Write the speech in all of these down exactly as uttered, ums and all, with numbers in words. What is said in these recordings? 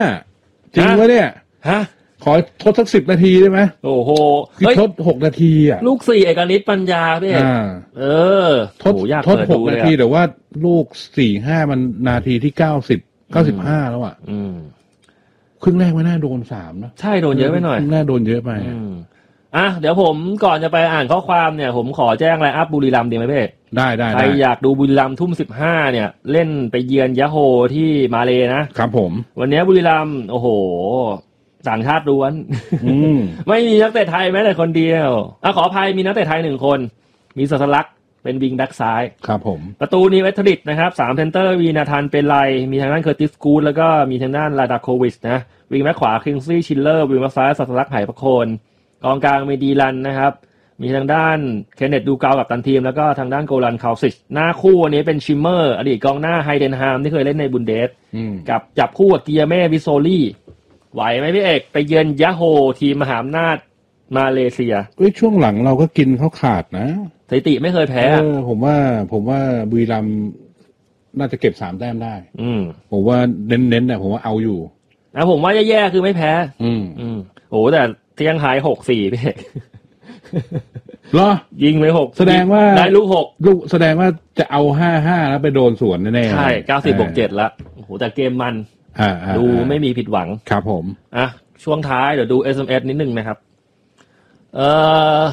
จริงวะเนี่ยฮะขอทดสักสิบนาทีได้ไหมโอ้โหคือทดหกนาทีอ่ะลูกสี่เอกนิตปัญญาพี่เออทดทดหกนาทีแต่ว่าลูกสี่ห้ามันนาทีที่เก้าสิบเก้าสิบห้าแล้วอ่ะครึ่งแรกไม่น่าโดนสามนะใช่โดนเยอะไปหน่อยครึ่งแรกโดนเยอะไปอ่ะเดี๋ยวผมก่อนจะไปอ่านข้อความเนี่ยผมขอแจ้งไลน์อัพบุรีรัมย์ดีไหมพี่ได้ได้ใครอยากดูบุรีรัมย์ทุ่มสิบห้าเนี่ยเล่นไปเยือนยะโฮที่มาเลนะครับผมวันนี้บุรีรัมย์โอ้โหต่างชาติล้วนไม่มีนักเตะไทยแม้แต่คนเดียวอ่ะขออภัยมีนักเตะไทยหนึ่งคนมีสัสลักเป็นวิงแบ็กซ้ายครับผมประตูนี้เวทริดนะครับสามเซนเตอร์วีนาธานเป็นไรมีทางด้านเคอร์ติสกูดแล้วก็มีทางด้านลาดาโควิชนะวิงแบ็กขวาคิงซี่ชิลเลอร์วิงแบ็กซ้ายสัสลักไหประโคนกองกลางมีดีลันนะครับมีทางด้านเคนเนตดูเกากับตันทีมแล้วก็ทางด้านโกลันคาวซิชหน้าคู่อันนี้เป็นชิมเมอร์อดีตกองหน้าไฮเดนฮามที่เคยเล่นในบุนเดสกับจับคู่กับเกียร์เม่วิโซลี่ไหวไหมพี่เอกไปเยือนยะโฮทีมมหาอำนาจมาเลเซียเอ้ยช่วงหลังเราก็กินเขาขาดนะสถิติไม่เคยแพ้เออผมว่าผมว่าบุรีรัมย์น่าจะเก็บสามแต้มได้อืมผมว่าเน้นๆเนี่ยผมว่าเอาอยู่นะผมว่าแย่ๆคือไม่แพ้อืมอืมโอ้แต่เที่ยงหายหกสี่พี่เอกเหรอยิงไปหกแสดงว่าได้ลูกหกลูกแสดงว่าจะเอาห้าห้าแล้วไปโดนสวนแน่ๆใช่เก้าสิบบวกเจ็ดละโอ้โหแต่เกมมันดูไม่มีผิดหวังครับผมอ่ะช่วงท้ายเดี๋ยวดู เอส เอ็ม เอส นิดนึงนะครับเอ่อ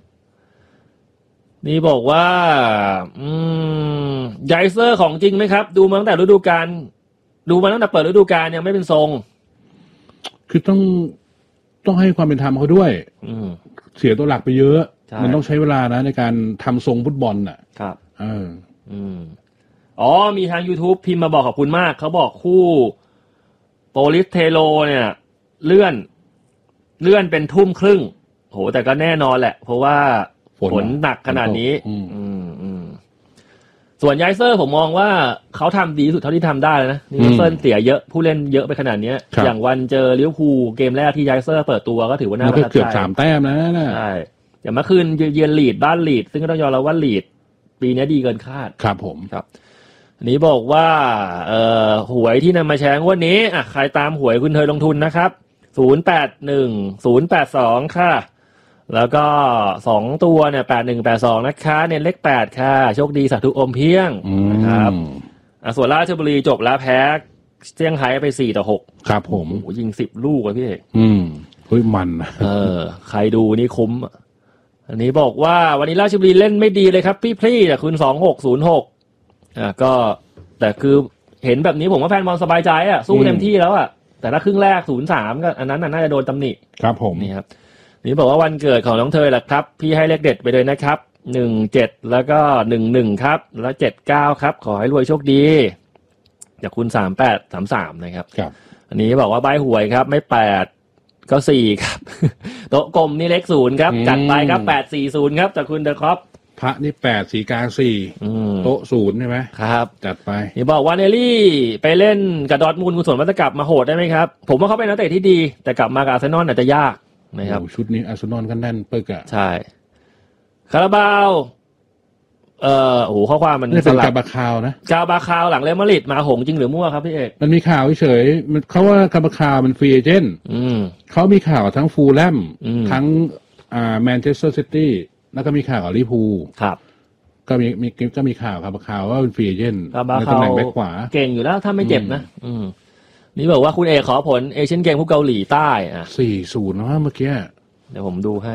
นี่บอกว่าอืมไยเซอร์ของจริงไหมครับดูมาตั้งแต่ฤดูกาลดูมาตั้งแต่เปิดฤดูกาลยังไม่เป็นทรงคือต้องต้องให้ความเป็นธรรมเขาด้วยอืมเสียตัวหลักไปเยอะมันต้องใช้เวลานะในการทำทรงฟุตบอลน่ะครับเอออืมอ๋อมีทาง YouTube พิมพ์มาบอกขอบคุณมากเขาบอกคู่โปลิสเทโลเนี่ยเลื่อนเลื่อนเป็นทุ่มครึ่งโหแต่ก็แน่นอนแหละเพราะว่าฝนหนักขนาดนี้อืมอืมส่วนไยเซอร์ผมมองว่าเขาทำดีสุดเท่าที่ทำได้เลยนะนิวคาสเซิลเสียเยอะผู้เล่นเยอะไปขนาดนี้อย่างวันเจอลิเวอร์พูลเกมแรกที่ไยเซอร์เปิดตัวก็ถือว่าน่าประทับใจเกือบสามแต้มนะใช่อย่างเมื่อคืนเยือนลีดบ้านลีดซึ่งก็ต้องยอมรับว่าลีดปีนี้ดีเกินคาดครับผมครับอันนี้บอกว่าเอ่อหวยที่นำมาแชร์งวดนี้อ่ะใครตามหวยคุณเคยลงทุนนะครับศูนย์ แปด หนึ่ง ศูนย์ แปด สองค่ะแล้วก็สองตัวเนี่ยแปด หนึ่ง แปด สองนะคะเน้นเลขแปดค่ะโชคดีสาธุอมเพียงนะครับอ่ะส่วนราชบุรีจบแล้วแพ้เซี่ยงไฮ้ไปสี่ต่อหกครับผมโอ้ยิงสิบลูกเลยพี่เอกอืมเฮ้ยมันเออใครดูนี่คุ้มอันนี้บอกว่าวันนี้ราชบุรีเล่นไม่ดีเลยครับพี่พลี่แต่คุณสองหกศูนย์หกอ่ะก็แต่คือเห็นแบบนี้ผมว่าแฟนบอลสบายใจอ่ะสู้เต็มที่แล้วอ่ะแต่ถ้าครึ่งแรก ศูนย์สาม ก็อันนั้นน่าจะโดนตำหนิครับผมนี่ครับนี่บอกว่าวันเกิดของน้องเธอแหละครับพี่ให้เลขเด็ดไปเลยนะครับหนึ่งเจ็ดแล้วก็หนึ่งหนึ่งครับแล้วเจ็ดเก้าครับขอให้รวยโชคดีจากคุณสามแปดสามสามนะครับครับอันนี้บอกว่าใบหวยครับไม่แปดก็สี่ครับโต๊ะกลมนี่เลขศูนย์ครับจัดไปครับแปดสี่ศูนย์ครับจากคุณเดอะคอปพระนี่แปดสีกลางสี่โต๊ะศูนย์ใช่ไหมครับจัดไปนี่บอกว่าเนลลี่ไปเล่นกับดอร์ทมุนด์คุณสวนวัตกลับมาโหดได้ไหมครับผมว่าเขาเป็นนักเตะที่ดีแต่กลับมากับอาร์เซนอลอาจจะยากนะครับชุดนี้อาร์เซนอลกันแน่นเปิกอะใช่คาราบาวเอ่อโอ้โหข้อความมันสลับกาบาคาวนะกาบาคาวหลังเรอัลมาดริดมาหงจริงหรือมั่วครับพี่เอกมันมีข่าวเฉยมันเขาว่ากาบาคาวมันฟรีเอเจนต์เขามีข่าวทั้งฟูลแลมทั้งอ่าแมนเชสเตอร์ซิตี้แล้วก็มีข่าวกับลิเวอร์พูลครับก็มีมีก็มีข่าวครับข่าวว่าเป็นฟรีเอเจนต์ในตำแหน่งแบ็คขวาเก่งอยู่แล้วถ้าไม่เจ็บนะอืมนี่บอกว่าคุณเอกขอผลเอเชียนเกมพวกเกาหลีใต้อ่ะสี่ศูนย์ นะเมื่อกี้เดี๋ยวผมดูให้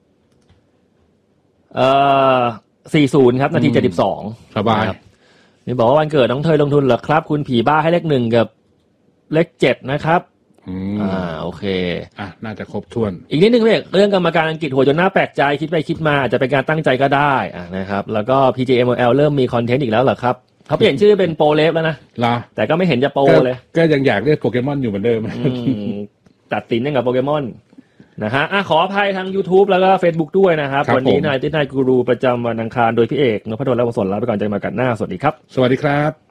เอ่อสี่ศูนย์ครับนาทีเจ็ดสิบสองสบายนี่บอกว่าวันเกิดน้องเธอลงทุนเหรอครับคุณผีบ้าให้เลขหนึ่งกับเลขเจ็ดนะครับอ่าโอเคอ่ะน่าจะครบถ้วนอีกนิดนึงเรื่องเรื่องกรรมการอังกฤษหัวจนหน้าแปลกใจคิดไปคิดมาอาจจะเป็นการตั้งใจก็ได้อ่ะนะครับแล้วก็ พี จี เอ็ม แอล เริ่มมีคอนเทนต์อีกแล้วเหรอครับเขาเปลี่ยนชื่อเป็นโปรเลฟแล้วนะล่ะแต่ก็ไม่เห็นจะโปรเลยก็ยังอยากเรียกโปเกมอนอยู่เหมือนเดิมตัดสินยังกับโปเกมอนนะฮะอ่ะขออภัยทาง YouTube แล้วก็ Facebook ด้วยนะครับวันนี้นายตินายกูรูประจำวันอังคารโดยพี่เอกนพดลและวงศลลาไปก่อนใจมากันหน้าสวัสดีครับสวัสดีครับ